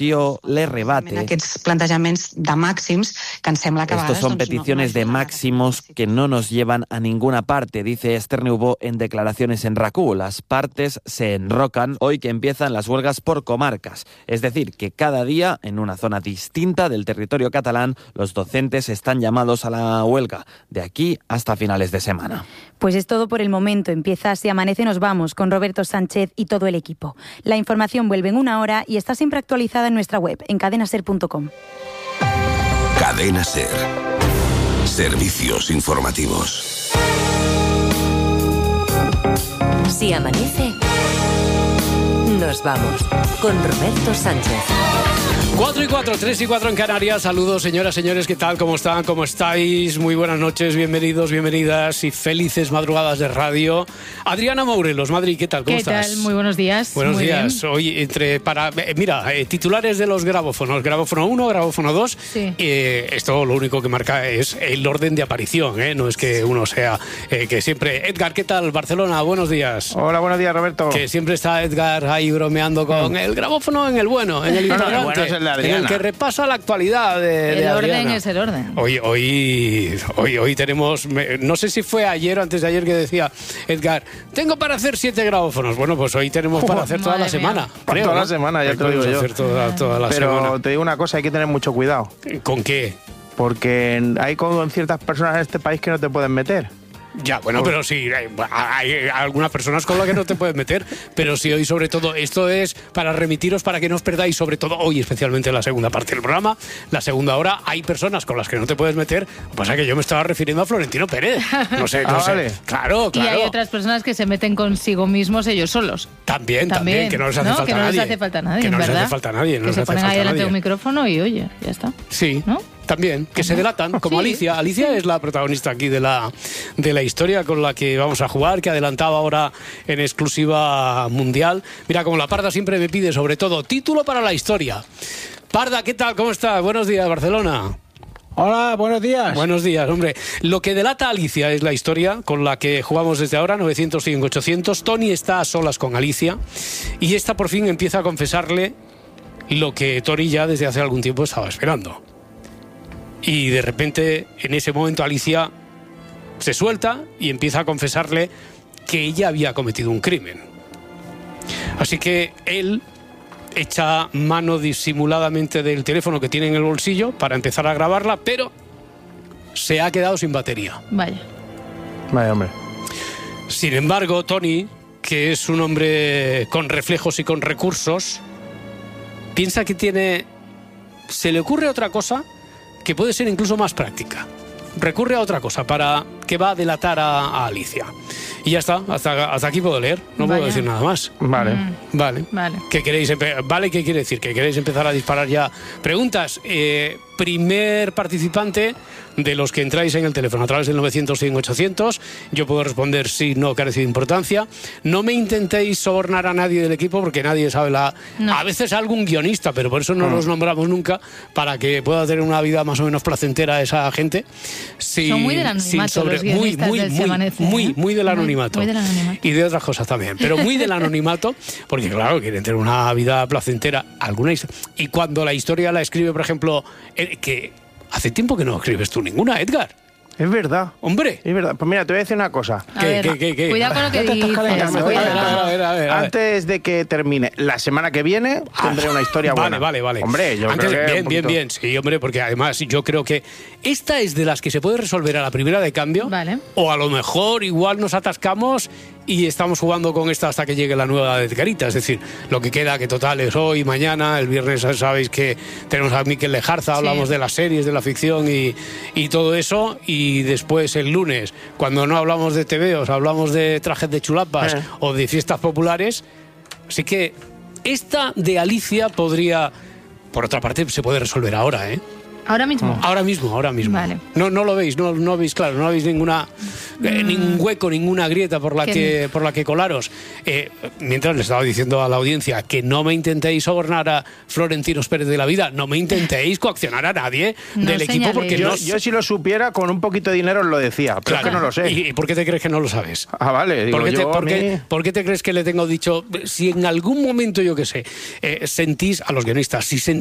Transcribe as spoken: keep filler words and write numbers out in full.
le rebate. Aquests plantejaments de màxims que ens sembla que a Estos vegades, son doncs, peticiones no, de no máximos que no nos llevan a ninguna parte, dice Esther Neubó en declaraciones en RACU. Las partes se enrocan hoy que empiezan las huelgas por comarcas. Es decir, que cada día, en una zona distinta del territorio catalán, los docentes están llamados a la huelga, de aquí hasta finales de semana. Pues es todo por el momento. Empieza Si Amanece, nos vamos con Roberto Sánchez y todo el equipo. La información vuelve en una hora y está siempre actualizada en nuestra web, en cadena ser punto com. Cadena Ser. Servicios informativos. Si amanece, nos vamos con Roberto Sánchez. cuatro y cuatro, tres y cuatro en Canarias. Saludos, señoras, señores, ¿qué tal? ¿Cómo están? ¿Cómo estáis? Muy buenas noches, bienvenidos, bienvenidas y felices madrugadas de radio. Adriana Mourelos, Madrid, ¿qué tal? ¿Cómo ¿Qué estás? tal? Muy buenos días. Buenos Muy días. bien. Hoy, entre para eh, mira, eh, titulares de los grabófonos. Grabófono uno, grabófono dos. Sí. Eh, esto lo único que marca es el orden de aparición, ¿eh? No es que uno sea eh, que siempre... Edgar, ¿qué tal? Barcelona, buenos días. Hola, buenos días, Roberto. Que siempre está Edgar ahí bromeando con el grabófono en el bueno, en el importante, el bueno es el de Adriana. en el que repasa la actualidad de, El de orden Adriana. es el orden. Hoy, hoy, hoy, hoy tenemos, no sé si fue ayer o antes de ayer que decía Edgar, tengo para hacer siete grabófonos. Bueno, pues hoy tenemos para hacer toda la Madre mía. semana. Para creo, toda ¿no? la semana, ya Hoy te lo digo podemos yo. hacer toda, toda la Pero semana. te digo una cosa, hay que tener mucho cuidado. ¿Con qué? Porque hay con ciertas personas en este país que no te pueden meter. Ya, bueno, pero sí, hay, hay algunas personas con las que no te puedes meter, pero sí, hoy sobre todo, esto es para remitiros, para que no os perdáis, sobre todo hoy, especialmente la segunda parte del programa, la segunda hora, hay personas con las que no te puedes meter, lo que pasa es que yo me estaba refiriendo a Florentino Pérez, no sé, no Ah, sé, vale. claro, claro. Y hay otras personas que se meten consigo mismos ellos solos. También, también, También, que no les hace ¿no? falta Que no nadie. les hace falta nadie, Que no les ¿verdad? hace falta a nadie, no que les se hace ponen falta ahí delante de nadie. un micrófono y oye, ya está. Sí, ¿No? también, que se delatan, como Sí. Alicia. Alicia es la protagonista aquí de la, de la historia con la que vamos a jugar, que ha adelantado ahora en exclusiva mundial. Mira, como la Parda siempre me pide, sobre todo, título para la historia. Parda, ¿qué tal? ¿Cómo estás? Buenos días, Barcelona. Hola, buenos días. Buenos días, hombre. Lo que delata Alicia es la historia con la que jugamos desde ahora, novecientos cinco ochocientos. Tony está a solas con Alicia y esta por fin empieza a confesarle lo que Tony ya desde hace algún tiempo estaba esperando. Y de repente, en ese momento, Alicia se suelta y empieza a confesarle que ella había cometido un crimen. Así que él echa mano disimuladamente del teléfono que tiene en el bolsillo para empezar a grabarla, pero se ha quedado sin batería. Vaya. Vaya, hombre. Sin embargo, Tony, que es un hombre con reflejos y con recursos, piensa que tiene... Se le ocurre otra cosa que puede ser incluso más práctica. Recurre a otra cosa para que va a delatar a, a Alicia. Y ya está, hasta, hasta aquí puedo leer, no Vaya. puedo decir nada más. Vale. Mm, Vale. Vale. ¿Qué queréis empe- vale, ¿qué quiere decir? ¿Que queréis empezar a disparar ya? Preguntas. Eh, primer participante de los que entráis en el teléfono a través del novecientos cien ochocientos. Yo puedo responder sí, no, carece de importancia. No me intentéis sobornar a nadie del equipo porque nadie sabe la... No. A veces algún guionista, pero por eso no los nombramos nunca, para que pueda tener una vida más o menos placentera esa gente. Sí, Son muy del anonimato los muy, guionistas muy, del Se muy, Amanece, muy, ¿eh? muy del Muy- anonimato. muy del anonimato. Y de otras cosas también, pero muy del anonimato, porque claro, quieren tener una vida placentera. Alguna his- y cuando la historia la escribe, por ejemplo, eh, que hace tiempo que no escribes tú ninguna, Edgar. Es verdad. Hombre. Es verdad. Pues mira, te voy a decir una cosa. A ¿Qué, ver, qué, qué, qué? Cuidado con lo que Ya te estás dices. calentando. A ver, a ver, cuidado. a ver, a ver, a ver. Antes de que termine la semana que viene, tendré una historia Vale, buena. vale, vale. Hombre, yo Antes, creo que bien, un bien, poquito- bien. Sí, hombre, porque además yo creo que esta es de las que se puede resolver a la primera de cambio. Vale. O a lo mejor igual nos atascamos y estamos jugando con esta hasta que llegue la nueva de Edgarita. Es decir, lo que queda, que total es hoy, mañana, el viernes sabéis que tenemos a Miquel Lejarza, hablamos Sí. de las series, de la ficción y, y todo eso. Y después el lunes, cuando no hablamos de tebeos, hablamos de trajes de chulapas Eh. o de fiestas populares. Así que esta de Alicia podría... Por otra parte, se puede resolver ahora, ¿eh? Ahora mismo. Ahora mismo, ahora mismo. Vale. No, no lo veis, no, no veis claro, no veis ninguna, eh, Mm. ningún hueco, ninguna grieta por la Que- que, por la que colaros. Eh, mientras le estaba diciendo a la audiencia que no me intentéis sobornar a Florentinos Pérez de la Vida, no me intentéis coaccionar a nadie No del equipo señaléis. porque Yo, no. yo si lo supiera, con un poquito de dinero os lo decía, pero Claro. es que no lo sé. ¿Y, y por qué te crees que no lo sabes? Ah, vale. Digo, ¿Por qué, te, yo a por qué- mí- por qué te crees que le tengo dicho? Si en algún momento, yo qué sé, eh, sentís a los guionistas, si sentís